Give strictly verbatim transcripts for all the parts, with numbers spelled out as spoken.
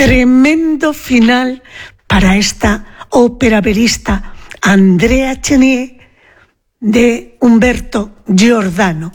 Tremendo final para esta ópera verista Andrea Chenier de Umberto Giordano.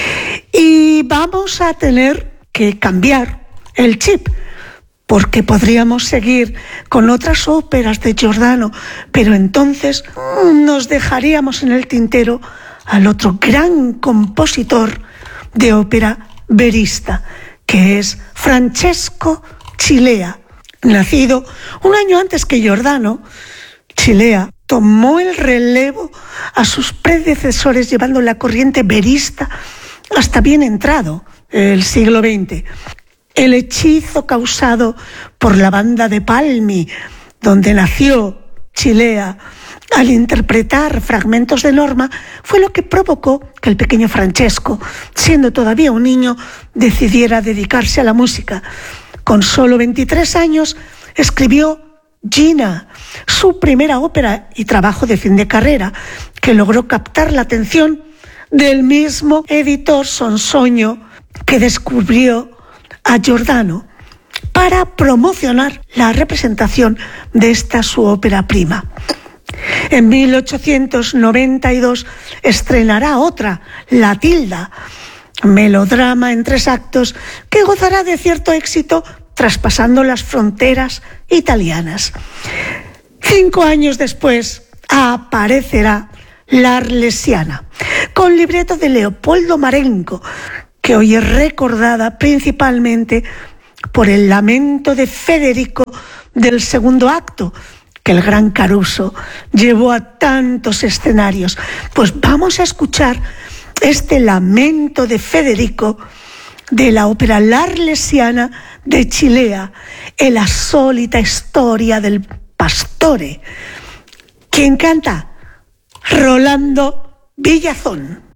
Y vamos a tener que cambiar el chip, porque podríamos seguir con otras óperas de Giordano, pero entonces nos dejaríamos en el tintero al otro gran compositor de ópera verista, que es Francesco Cilea. Nacido un año antes que Giordano, Cilea tomó el relevo a sus predecesores llevando la corriente verista hasta bien entrado el siglo veinte. El hechizo causado por la banda de Palmi, donde nació Cilea, al interpretar fragmentos de Norma, fue lo que provocó que el pequeño Francesco, siendo todavía un niño, decidiera dedicarse a la música. Con solo veintitrés años escribió Gina, su primera ópera y trabajo de fin de carrera, que logró captar la atención del mismo editor Sonsoño, que descubrió a Giordano para promocionar la representación de esta su ópera prima. En mil ochocientos noventa y dos estrenará otra, La Tilda, melodrama en tres actos que gozará de cierto éxito traspasando las fronteras italianas. Cinco años después aparecerá La Arlesiana, con libreto de Leopoldo Marenco, que hoy es recordada principalmente por el lamento de Federico del segundo acto, que el gran Caruso llevó a tantos escenarios. Pues vamos a escuchar este lamento de Federico de la ópera La Arlesiana de Cilea, en la sólita historia del pastore. ¿Quién canta? Rolando Villazón.